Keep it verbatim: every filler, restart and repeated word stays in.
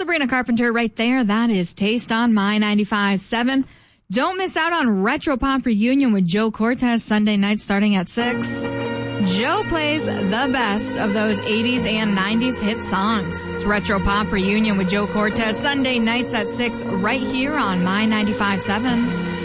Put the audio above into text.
Sabrina Carpenter right there. That is Taste on My ninety-five point seven. Don't miss out on Retro Pop Reunion with Joe Cortez Sunday night starting at six. Joe plays the best of those eighties and nineties hit songs. It's Retro Pop Reunion with Joe Cortez Sunday nights at six right here on My ninety-five point seven.